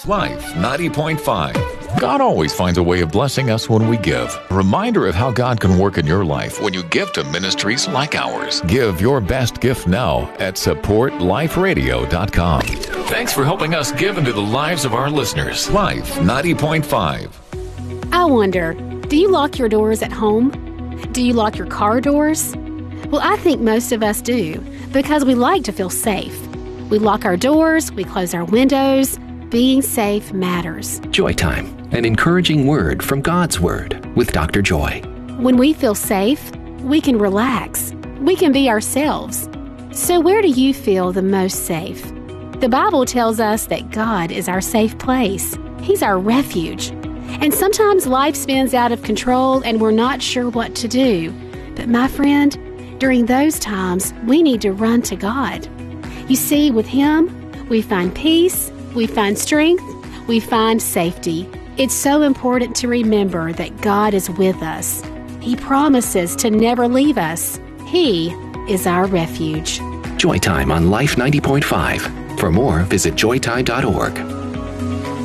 Life 90.5. God always finds a way of blessing us when we give. A reminder of how God can work in your life when you give to ministries like ours. Give your best gift now at supportliferadio.com. Thanks for helping us give into the lives of our listeners. Life 90.5. I wonder, do you lock your doors at home? Do you lock your car doors? Well, I think most of us do, because we like to feel safe. We lock our doors, we close our windows. Being safe matters. Joy Time, an encouraging word from God's Word with Dr. Joy. When we feel safe, we can relax. We can be ourselves. So where do you feel the most safe? The Bible tells us that God is our safe place. He's our refuge. And sometimes life spins out of control and we're not sure what to do. But my friend, during those times, we need to run to God. You see, with Him, we find peace, we find strength, we find safety. It's so important to remember that God is with us. He promises to never leave us. He is our refuge. Joy Time on Life 90.5. For more, visit joytime.org.